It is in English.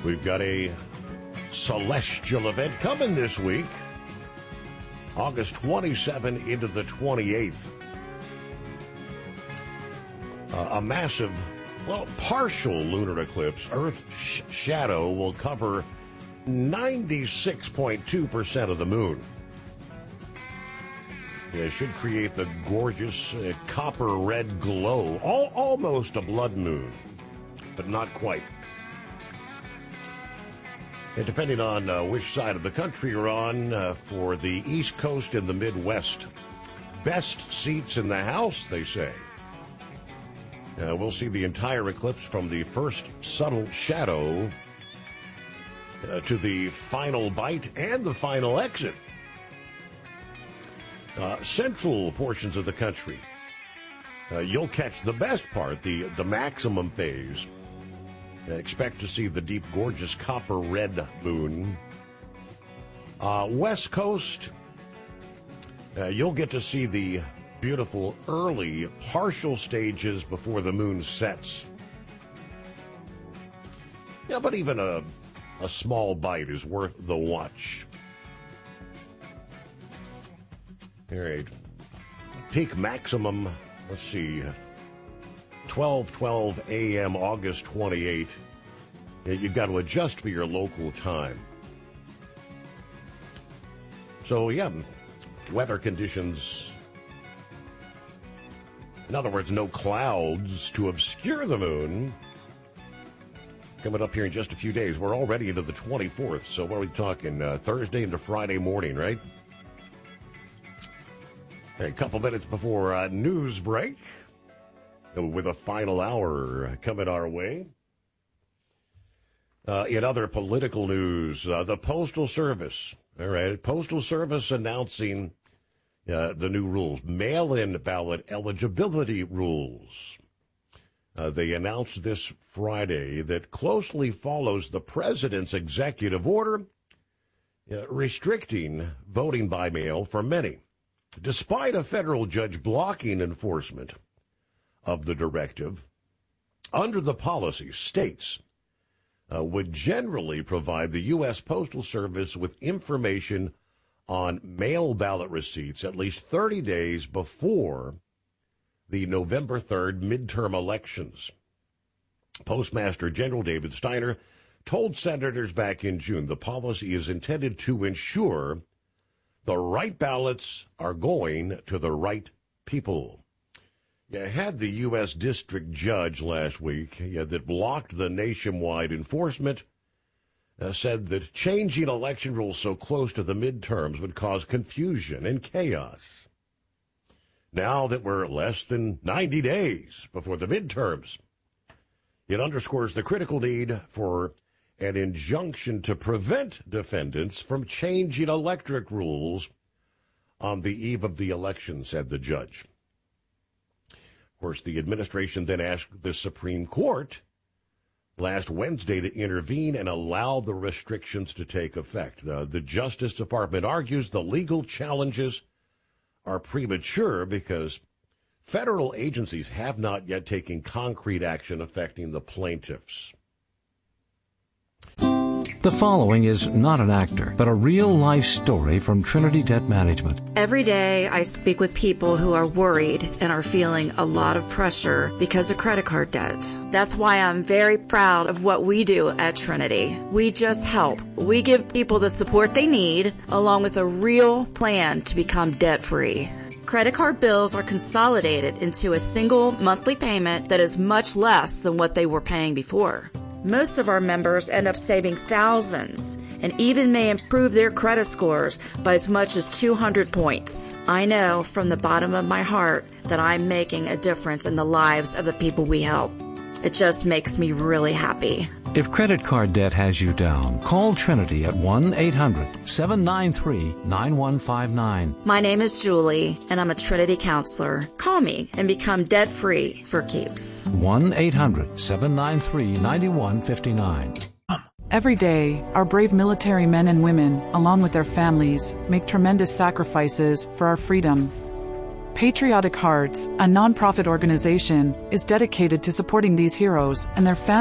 We've got a celestial event coming this week, August 27 into the 28th. A massive, partial lunar eclipse. Earth's shadow will cover 96.2% of the moon. It should create the gorgeous copper red glow, almost a blood moon, but not quite. And depending on which side of the country you're on, for the East Coast and the Midwest, best seats in the house, they say. We'll see the entire eclipse from the first subtle shadow to the final bite and the final exit. Central portions of the country, you'll catch the best part, the maximum phase. Expect to see the deep, gorgeous copper red moon. West Coast, you'll get to see the beautiful early partial stages before the moon sets. Yeah, but even a small bite is worth the watch. All right. Peak maximum, let's see, 12:12 a.m. August 28th. You've got to adjust for your local time. So, yeah, weather conditions. In other words, no clouds to obscure the moon. Coming up here in just a few days. We're already into the 24th, so what are we talking? Thursday into Friday morning, right? A couple minutes before news break, with a final hour coming our way. In other political news, the Postal Service. All right, Postal Service announcing the new rules, mail-in ballot eligibility rules. They announced this Friday that closely follows the president's executive order restricting voting by mail for many, despite a federal judge blocking enforcement of the directive. Under the policy, states would generally provide the U.S. Postal Service with information on mail ballot receipts at least 30 days before the November 3rd midterm elections. Postmaster General David Steiner told senators back in June the policy is intended to ensure the right ballots are going to the right people. You had the U.S. district judge last week that blocked the nationwide enforcement, said that changing election rules so close to the midterms would cause confusion and chaos. Now that we're less than 90 days before the midterms, it underscores the critical need for an injunction to prevent defendants from changing electric rules on the eve of the election, said the judge. Of course, the administration then asked the Supreme Court last Wednesday to intervene and allow the restrictions to take effect. The Justice Department argues the legal challenges are premature because federal agencies have not yet taken concrete action affecting the plaintiffs. The following is not an actor, but a real-life story from Trinity Debt Management. Every day I speak with people who are worried and are feeling a lot of pressure because of credit card debt. That's why I'm very proud of what we do at Trinity. We just help. We give people the support they need, along with a real plan to become debt-free. Credit card bills are consolidated into a single monthly payment that is much less than what they were paying before. Most of our members end up saving thousands and even may improve their credit scores by as much as 200 points. I know from the bottom of my heart that I'm making a difference in the lives of the people we help. It just makes me really happy. If credit card debt has you down, call Trinity at 1-800-793-9159. My name is Julie, and I'm a Trinity counselor. Call me and become debt-free for keeps. 1-800-793-9159. Every day, our brave military men and women, along with their families, make tremendous sacrifices for our freedom. Patriotic Hearts, a nonprofit organization, is dedicated to supporting these heroes and their families.